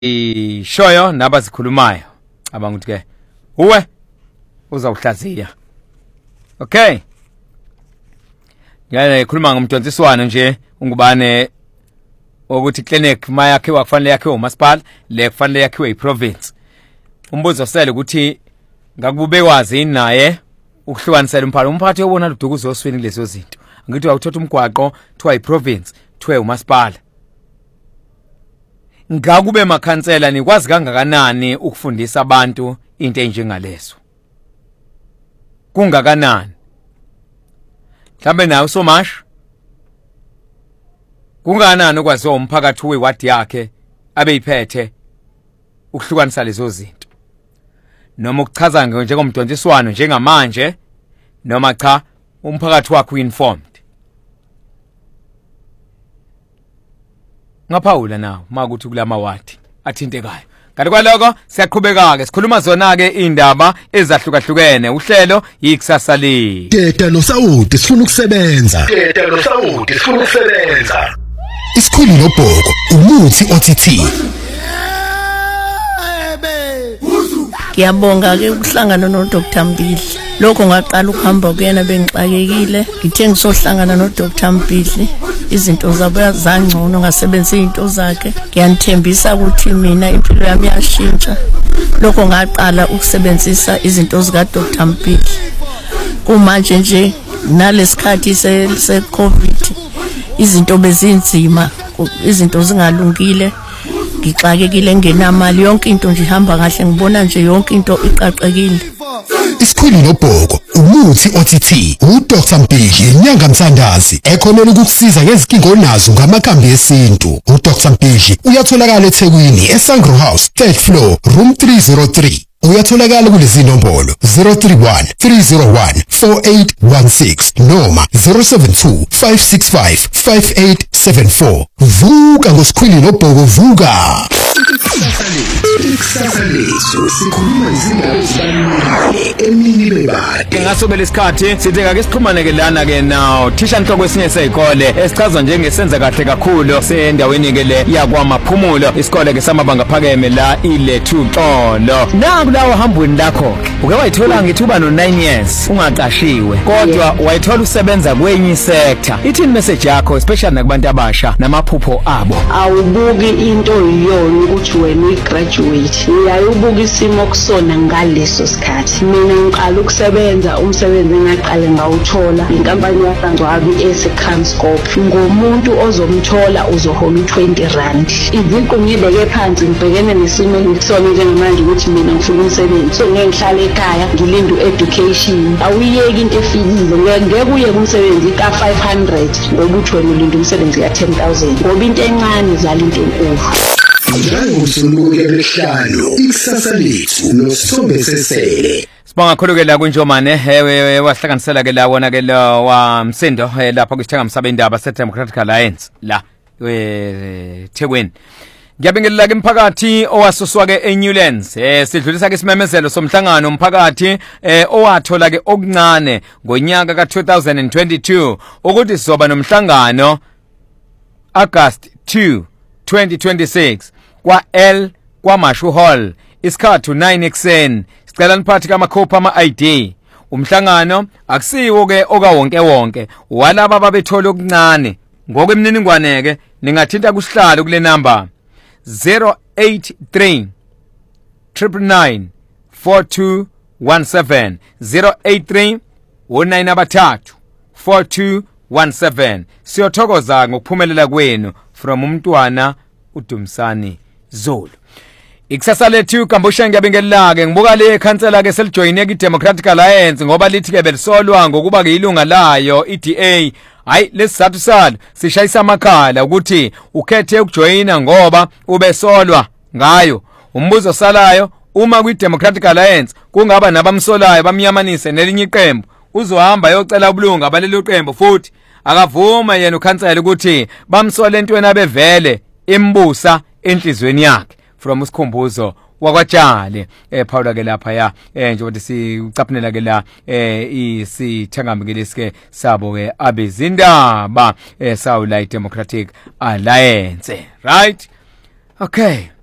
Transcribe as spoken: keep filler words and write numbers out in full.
ishoyo nabazikhulumayo abanga ukuthi ke uwe uzawuhlaziya. Okay, ngiyale khuluma ngomdonsiswano nje ungubane ukuthi clinic mayakhe wakufanele yakhe umasipala le kufanele yakhiwe iprovince. Umbuzo sele ukuthi ngakube wazi naye ukuhlukanisela umphakathi umphathi obona ludukuzo oswini kulezo zinto. Ngithi awuthatha umgwaqo thiwa iprovince thiwe umasipala. Ngakube makhansela nikwazi kangakanani ukufundisa abantu into enjengalezo? Kungakanani? Mhlambe nawe somasha kungakanani ukwaziwa umphakathi wewadi yakhe abeyiphethe ukuhlukanisa lezo zinto? Noma ukuchaza njengomdonsiswano njengamanje noma cha umphakathi wakho uinformed? Ngaphawula nawo makuthi kulama wadi athintekayo. Kanti kwaloko siyaqhubeka ke sikhuluma zona ke indaba ezahlukahlukene. Uhlelo yikusasa le. Teta noSawuti sifuna ukusebenza. Teta noSawuti sifuna ukusebenza. Isikhulu nobhoko umuthi othithi. Ngiyabonga ke ukuhlangana no Doctor Mbili. Lokho ngaqala ukuhamba kuyena bengixakekile. Ngithe ngisohlangana no Doctor Mbili izinto zabo zangcono ngasebenzisa izinto zakhe. Ngiyanithembisa ukuthi mina impilo yami yashintsha lokho ngaqala ukusebenzisa izinto zika Doctor Mbili. Kumanje nje nalesikhathi se se COVID izinto bezinzima, izinto zingalungile, ngixakekile ngenamali, yonke into nje ihamba kahle, ngibona nje yonke into iqaqekile. Isikhulu nobhoko umuthi othithi uDoctor Mbili inyanga Msandazi ekhonela ukukusiza ngezinkinga onazo ngamakhambi esintu. uDoctor Mbili uyatholakala eThekwini eSangro House third floor room three oh three. Uyatholakala kulezi nombolo zero three one three zero one four eight one six noma zero seven two five six five five eight seven four. Vuka ngosikhulu nobhoko vuka. Ikusasa lethu sikhuluma izindaba ezibalulekile emini bebade. Ngasobela isikhathi sithi ake siqhumane ke lana ke nawo thisha inhloko esinye sezikole esichazwa njengesenza kahle kakhulu sendaweni ke le yakwamaphumulo isikole ke samabanga phakeme la ilethu Xolo. Naku lawo hambweni lakho uke wayithola ngithuba no nine years ungaqashiwe kodwa wayithola usebenza kwenye sector. Ithini message yakho especially nakubantu abasha namaphupho abo? Awubuki into yiyona ukuthi wena uyigraduate, uyayibuka isimo kusona ngaleso sikhathi. Mina ngiqala ukusebenza umsebenzi engaqale ngawuthola inkampani yaSangcwabi eseCramscope. Ngomuntu ozomthola uzohola u-twenty rand. Iziqu ngibeke phansi ngibhekene nesimo ngisona njengamanje ukuthi mina ngifuna umsebenzi, so ngeke ngihlale ekhaya ngilinde u-education. Awuyeki into efikile, ngeke uye kumsebenzi ka five hundred ngoba uthi wena ulinda umsebenzi ka ten thousand ngoba into encane izala into enkulu. Njengosuluku lesihlanu ikusasa lethu noSithombe sesele. Sibonga kakhulu la kunjomane hewe wahlanganisela ke la wona ke lo wa Msindo lapha kusithenga umsaba indaba se Democratic Alliance la we Thekwini. Ngiyabingelela ke umphakathi owasuswa ke eNewlands. Eh sidlulisa ke isimemezelo somhlangano umphakathi eh owathola ke okuncane ngonyaka ka two thousand twenty-two ukuthi sizoba nomhlangano August two twenty twenty-six kwa L kwa Mashu Hall isikhathi nine ekseni. Sicela niphathi kamakhopa ama I D. Umhlangano akusiwo ke okawonke wonke walaba babethola okuncane ngokwemininingwane ke ningathinta kusihlalo kule number zero eight three nine nine four two one seven zero eight three nine abathathu four two one seven. Siyothokoza ngokuphumelela kwenu from umntwana uDumsani Zulu. Ikusasa lethu Kambusha ngiyabingelela ke ngibuka le councilor ke selijoyine ki Democratic Alliance ngoba lithi ke belisolwa ngokuba ke ilunga layo I D A. Hayi lesizathu salo sishayisa amakhala ukuthi ukhethe ukujoyina ngoba ubesolwa ngayo. Umbuzo salayo uma kwi Democratic Alliance kungaba nabamsolayo bamnyamanise nelinye iqembu uzohamba yocela ubulunga balelo qembu futhi akavuma yena ukhansela ukuthi bamsole entweni abevele imbusa enhlizweni yakhe. From usikhumbuzo wakwatshale eh Paula ke lapha ya eh njengoba sicaphnela ke la eh isithengambikelisi ke sabo ke abezindaba eh sawu la Democratic Alliance, right? Okay.